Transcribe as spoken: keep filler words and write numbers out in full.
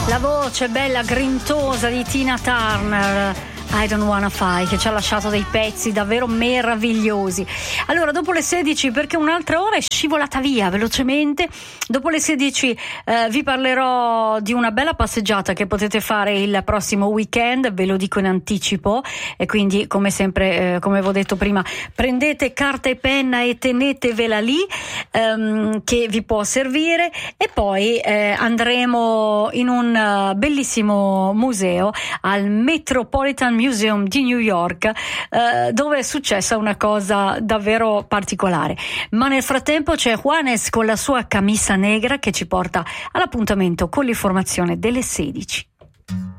La voce bella grintosa di Tina Turner, I Don't Wanna Fight, che ci ha lasciato dei pezzi davvero meravigliosi. Allora, dopo le sedici, perché un'altra ora è scivolata via velocemente, dopo le sedici eh, vi parlerò di una bella passeggiata che potete fare il prossimo weekend, ve lo dico in anticipo, e quindi come sempre, eh, come avevo detto prima, prendete carta e penna e tenetevela lì, ehm, che vi può servire, e poi eh, andremo in un uh, bellissimo museo, al Metropolitan Museum di New York, eh, dove è successa una cosa davvero particolare. Ma nel frattempo c'è Juanes con la sua camisa negra che ci porta all'appuntamento con l'informazione delle sedici.